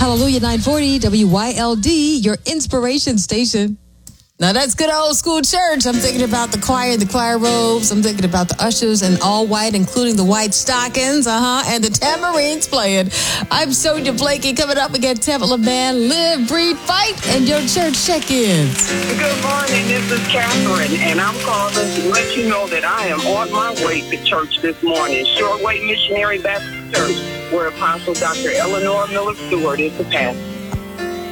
Hallelujah 940 WYLD, your inspiration station. Now that's good old school church. I'm thinking about the choir robes. I'm thinking about the ushers in all white, including the white stockings, and the tamarines playing. I'm Sonia Blakey. Coming up, we get Temple of Man, Live, Breathe, Fight, and your church check-ins. Good morning, this is Catherine, and I'm calling to let you know that I am on my way to church this morning, Shoreway Missionary Baptist Church, where Apostle Dr. Eleanor Miller Stewart is the pastor.